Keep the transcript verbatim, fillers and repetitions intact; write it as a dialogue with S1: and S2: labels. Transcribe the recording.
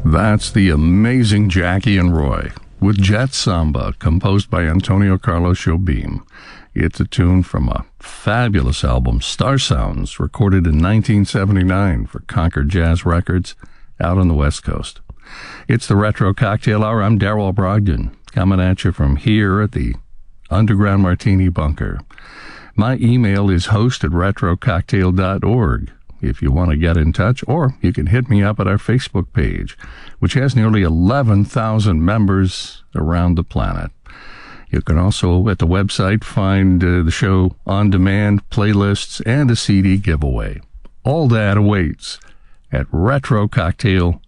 S1: That's the amazing Jackie and Roy with Jet Samba, composed by Antonio Carlos Jobim. It's a tune from a fabulous album, Star Sounds, recorded in nineteen seventy-nine for Concord Jazz Records out on the West Coast. It's the Retro Cocktail Hour. I'm Darrell Brogdon, coming at you from here at the Underground Martini Bunker. My email is host at retro cocktail dot org. If you want to get in touch, or you can hit me up at our Facebook page, which has nearly eleven thousand members around the planet. You can also, at the website, find uh, the show on demand, playlists, and a C D giveaway. All that awaits at retro cocktail